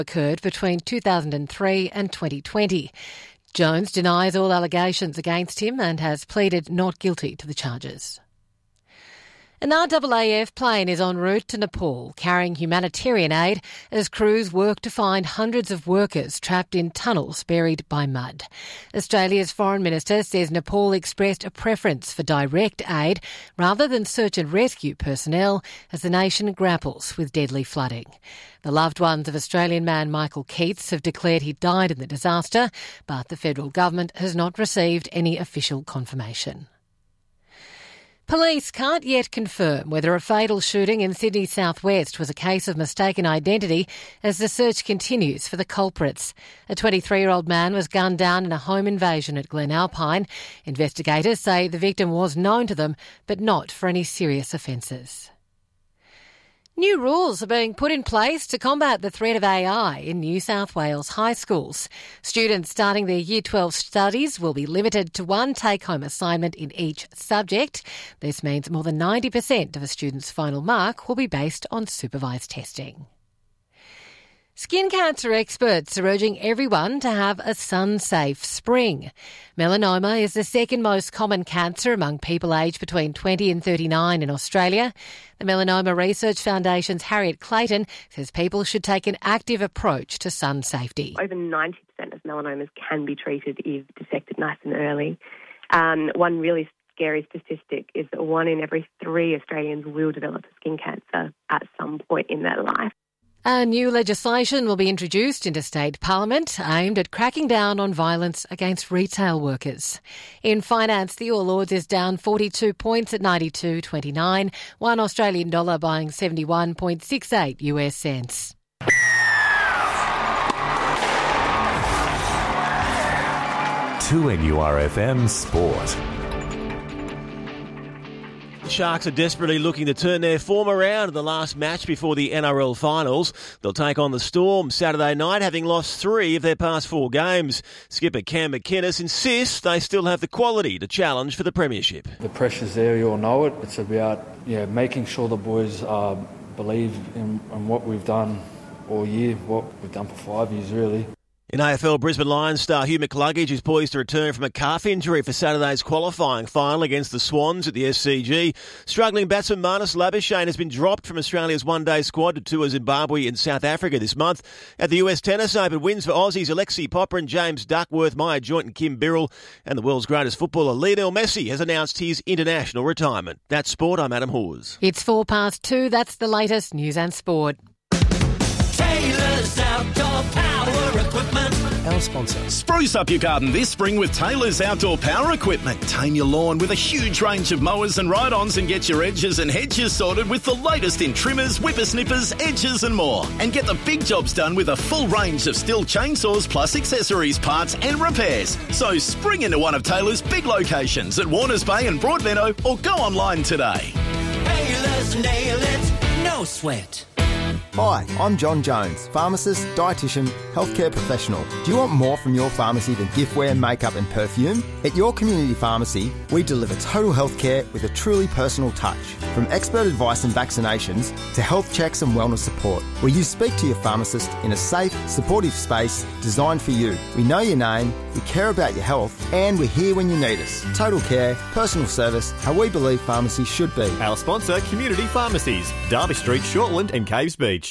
occurred between 2003 and 2020. Jones denies all allegations against him and has pleaded not guilty to the charges. An RAAF plane is en route to Nepal, carrying humanitarian aid as crews work to find hundreds of workers trapped in tunnels buried by mud. Australia's Foreign Minister says Nepal expressed a preference for direct aid rather than search and rescue personnel as the nation grapples with deadly flooding. The loved ones of Australian man Michael Keats have declared he died in the disaster, but the federal government has not received any official confirmation. Police can't yet confirm whether a fatal shooting in Sydney's southwest was a case of mistaken identity as the search continues for the culprits. A 23-year-old man was gunned down in a home invasion at Glen Alpine. Investigators say the victim was known to them, but not for any serious offences. New rules are being put in place to combat the threat of AI in New South Wales high schools. Students starting their Year 12 studies will be limited to one take-home assignment in each subject. This means more than 90% of a student's final mark will be based on supervised testing. Skin cancer experts are urging everyone to have a sun-safe spring. Melanoma is the second most common cancer among people aged between 20 and 39 in Australia. The Melanoma Research Foundation's Harriet Clayton says people should take an active approach to sun safety. Over 90% of melanomas can be treated if detected nice and early. One really scary statistic is that 1 in every 3 Australians will develop skin cancer at some point in their life. A new legislation will be introduced into state parliament aimed at cracking down on violence against retail workers. In finance, the All Ords is down 42 points at 92.29, one Australian dollar buying 71.68 US cents. To NURFM Sport. Sharks are desperately looking to turn their form around in the last match before the NRL finals. They'll take on the Storm Saturday night, having lost 3 of their past 4 games. Skipper Cam McInnes insists they still have the quality to challenge for the premiership. The pressure's there, you all know it. It's about making sure the boys believe in what we've done all year, what we've done for 5 years really. In AFL, Brisbane Lions star Hugh McCluggage is poised to return from a calf injury for Saturday's qualifying final against the Swans at the SCG. Struggling batsman Marnus Labuschagne has been dropped from Australia's one-day squad to tour Zimbabwe and South Africa this month. At the US Tennis Open, wins for Aussies Alexei Popyrin, James Duckworth, Maya Joint and Kim Birrell. And the world's greatest footballer Lionel Messi has announced his international retirement. That's sport. I'm Adam Hawes. It's 2:04. That's the latest news and sport. Taylor's Outdoor Power Equipment. Our sponsor. Spruce up your garden this spring with Taylor's Outdoor Power Equipment. Tame your lawn with a huge range of mowers and ride-ons and get your edges and hedges sorted with the latest in trimmers, whippersnippers, edges and more. And get the big jobs done with a full range of Stihl chainsaws plus accessories, parts and repairs. So spring into one of Taylor's big locations at Warners Bay and Broadmeadow or go online today. Taylor's nail it, no sweat. Hi, I'm John Jones, pharmacist, dietitian, healthcare professional. Do you want more from your pharmacy than giftware, makeup and perfume? At your community pharmacy, we deliver total healthcare with a truly personal touch. From expert advice and vaccinations to health checks and wellness support, where you speak to your pharmacist in a safe, supportive space designed for you. We know your name, we care about your health, and we're here when you need us. Total care, personal service, how we believe pharmacy should be. Our sponsor, Community Pharmacies, Derby Street, Shortland and Caves Beach.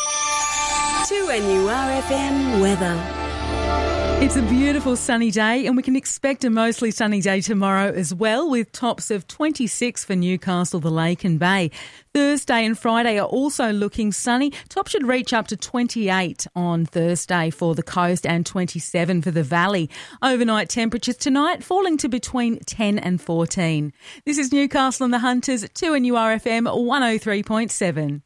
2NURFM weather. It's a beautiful sunny day and we can expect a mostly sunny day tomorrow as well, with tops of 26 for Newcastle, the Lake and Bay. Thursday and Friday are also looking sunny. Top should reach up to 28 on Thursday for the coast and 27 for the valley. Overnight temperatures tonight falling to between 10 and 14. This is Newcastle and the Hunters at 2NURFM 103.7.